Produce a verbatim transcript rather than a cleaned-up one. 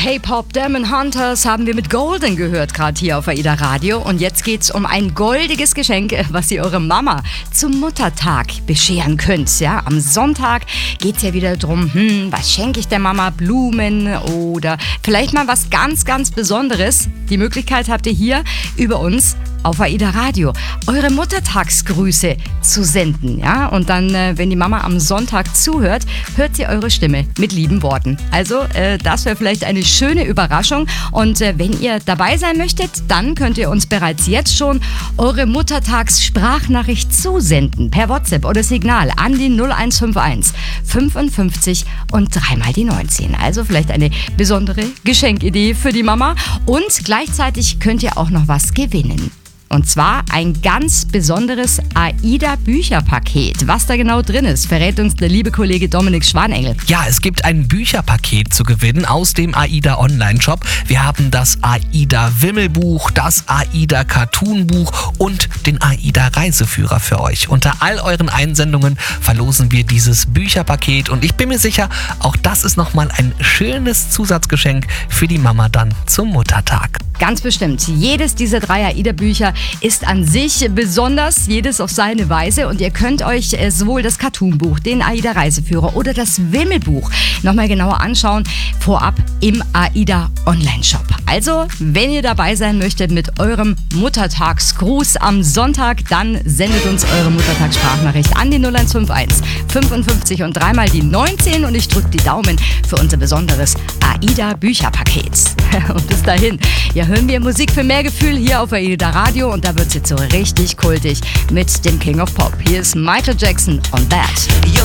K-Pop Demon Hunters haben wir mit Golden gehört, gerade hier auf AIDA Radio. Und jetzt geht's um ein goldiges Geschenk, was ihr eure Mama zum Muttertag bescheren könnt. Ja, am Sonntag geht's ja wieder drum, hm, was schenke ich der Mama? Blumen oder vielleicht mal was ganz, ganz Besonderes. Die Möglichkeit habt ihr hier über uns auf AIDA Radio eure Muttertagsgrüße zu senden. Ja? Und dann, äh, wenn die Mama am Sonntag zuhört, hört sie eure Stimme mit lieben Worten. Also äh, das wäre vielleicht eine schöne Überraschung. Und äh, wenn ihr dabei sein möchtet, dann könnt ihr uns bereits jetzt schon eure Muttertags-Sprachnachricht zusenden. Per WhatsApp oder Signal an die null eins fünf eins fünfundfünfzig und dreimal die neunzehn. Also vielleicht eine besondere Geschenkidee für die Mama. Und gleichzeitig könnt ihr auch noch was gewinnen. Und zwar ein ganz besonderes AIDA-Bücherpaket. Was da genau drin ist, verrät uns der liebe Kollege Dominik Schwanengel. Ja, es gibt ein Bücherpaket zu gewinnen aus dem AIDA Online-Shop. Wir haben das AIDA-Wimmelbuch, das AIDA-Cartoon-Buch und den AIDA-Reiseführer für euch. Unter all euren Einsendungen verlosen wir dieses Bücherpaket und ich bin mir sicher, auch das ist nochmal ein schönes Zusatzgeschenk für die Mama dann zum Muttertag. Ganz bestimmt. Jedes dieser drei AIDA-Bücher ist an sich besonders, jedes auf seine Weise. Und ihr könnt euch sowohl das Cartoon-Buch, den AIDA-Reiseführer oder das Wimmelbuch nochmal genauer anschauen, vorab im AIDA Online-Shop. Also, wenn ihr dabei sein möchtet mit eurem Muttertagsgruß am Sonntag, dann sendet uns eure Muttertagssprachnachricht an die null eins fünf eins fünfundfünfzig und dreimal die neunzehn und ich drücke die Daumen für unser besonderes AIDA-Bücherpaket. Und bis dahin, ja, hören wir Musik für mehr Gefühl hier auf AIDA Radio und da wird's jetzt so richtig kultig mit dem King of Pop. Hier ist Michael Jackson on That. Yo,